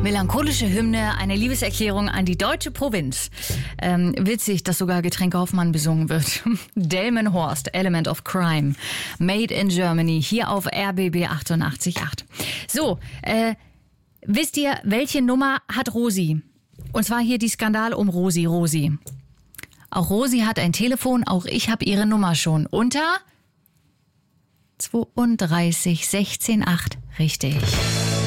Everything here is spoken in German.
Melancholische Hymne, eine Liebeserklärung an die deutsche Provinz. Witzig, dass sogar Getränke Hoffmann besungen wird. Delmenhorst, Element of Crime. Made in Germany, hier auf RBB 88.8. So, wisst ihr, welche Nummer hat Rosi? Und zwar hier die Skandal um Rosi. Auch Rosi hat ein Telefon, auch ich habe ihre Nummer schon. Unter 32 16 8. Richtig.